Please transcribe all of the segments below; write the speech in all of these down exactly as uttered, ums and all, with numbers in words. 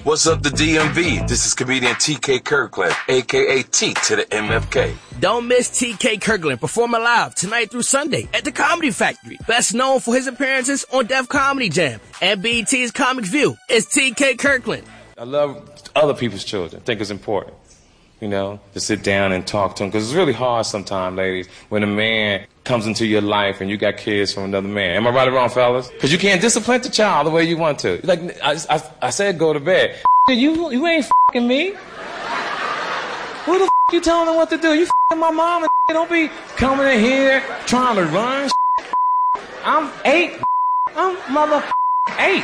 What's up, the D M V? This is comedian T K Kirkland, a k a. T to the M F K. Don't miss T K Kirkland performing live tonight through Sunday at the Comedy Factory. Best known for his appearances on Def Comedy Jam and B E T's Comic View. It's T K Kirkland. I love other people's children. I think it's important, you know, to sit down and talk to them. Because it's really hard sometimes, ladies, when a man comes into your life and you got kids from another man. Am I right or wrong, fellas? Because you can't discipline the child the way you want to. Like, I, I, I said go to bed. You, you ain't f***ing me. Who the f*** you telling them what to do? You f***ing my mom and don't be coming in here trying to run. I'm eight. I'm mother eight.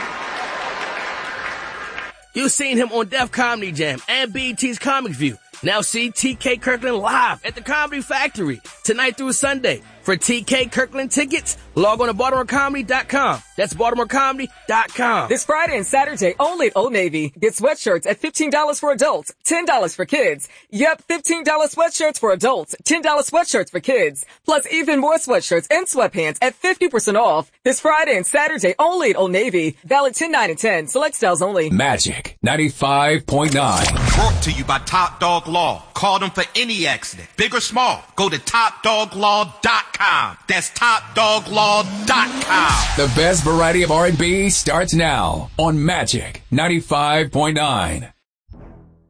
You've seen him on Def Comedy Jam and B E T's Comic View. Now see T K Kirkland live at the Comedy Factory tonight through Sunday. For T K Kirkland tickets, log on to Baltimore Comedy dot com. That's Baltimore Comedy dot com. This Friday and Saturday only at Old Navy. Get sweatshirts at fifteen dollars for adults, ten dollars for kids. Yep, fifteen dollars sweatshirts for adults, ten dollars sweatshirts for kids. Plus even more sweatshirts and sweatpants at fifty percent off. This Friday and Saturday only at Old Navy. Valid ten, nine, and ten. Select styles only. Magic ninety-five point nine. Brought to you by Top Dog Law. Call them for any accident, big or small. Go to top dog law dot com. That's top dog law dot com. The best variety of R and B starts now on Magic ninety-five point nine.